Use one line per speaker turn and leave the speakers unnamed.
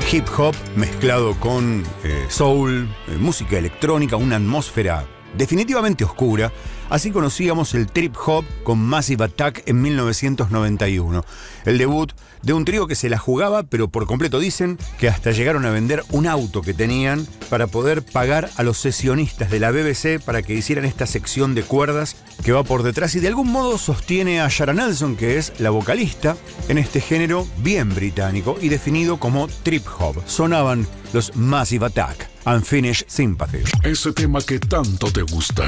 hip hop mezclado con soul, música electrónica, una atmósfera definitivamente oscura. Así conocíamos el trip hop con Massive Attack en 1991. El debut de un trío que se la jugaba, pero por completo. Dicen que hasta llegaron a vender un auto que tenían para poder pagar a los sesionistas de la BBC para que hicieran esta sección de cuerdas que va por detrás y de algún modo sostiene a Shara Nelson, que es la vocalista en este género bien británico y definido como trip hop. Sonaban los Massive Attack, Unfinished Sympathy.
Ese tema que tanto te gusta.